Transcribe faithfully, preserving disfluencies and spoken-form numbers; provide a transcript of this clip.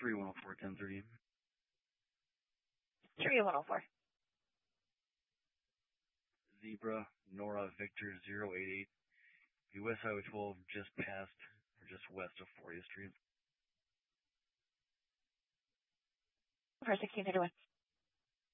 three one oh four, ten thirty. three one oh four. Zebra, Nora, Victor, zero eight eight. U S Highway twelve, just past, or just west of fortieth Street. For sixteen thirty-one.